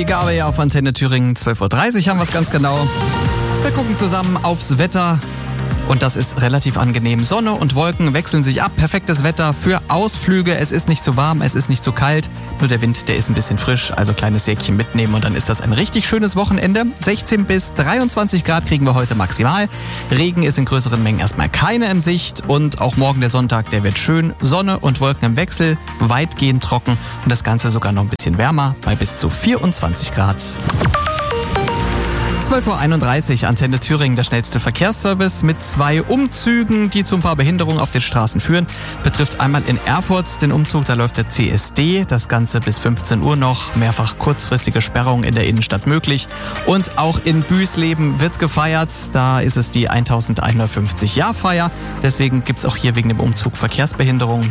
Gabi auf Antenne Thüringen, 12.30 Uhr haben wir es ganz genau. Wir gucken zusammen aufs Wetter und das ist relativ angenehm. Sonne und Wolken wechseln sich ab. Perfektes Wetter für Ausflüge. Es ist nicht zu warm, es ist nicht zu kalt. Nur der Wind, der ist ein bisschen frisch, also kleines Säckchen mitnehmen und dann ist das ein richtig schönes Wochenende. 16 bis 23 Grad kriegen wir heute maximal. Regen ist in größeren Mengen erstmal keine in Sicht und auch morgen der Sonntag, der wird schön. Sonne und Wolken im Wechsel, weitgehend trocken und das Ganze sogar noch ein bisschen wärmer bei bis zu 24 Grad. 12.31 Uhr, Antenne Thüringen, der schnellste Verkehrsservice mit 2 Umzügen, die zu ein paar Behinderungen auf den Straßen führen. Betrifft einmal in Erfurt den Umzug, da läuft der CSD, das Ganze bis 15 Uhr noch, mehrfach kurzfristige Sperrungen in der Innenstadt möglich. Und auch in Büsleben wird gefeiert, da ist es die 1150-Jahr-Feier, deswegen gibt es auch hier wegen dem Umzug Verkehrsbehinderungen.